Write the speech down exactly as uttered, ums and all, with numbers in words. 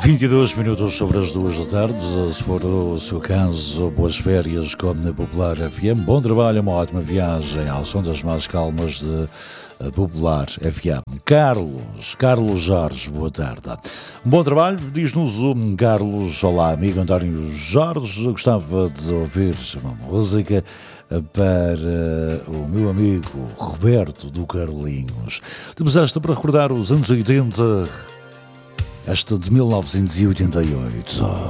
vinte e dois minutos sobre as duas da tarde. Se for o seu caso, boas férias com a Popular F M. Bom trabalho, uma ótima viagem ao som das mais calmas de Popular F M. Carlos, Carlos Jorge, boa tarde. Um bom trabalho, diz-nos o Carlos. Olá, amigo António Jorge. Eu gostava de ouvir uma música para o meu amigo Roberto do Carlinhos. Temos esta para recordar os anos oitenta, esta de mil novecentos e oitenta e oito.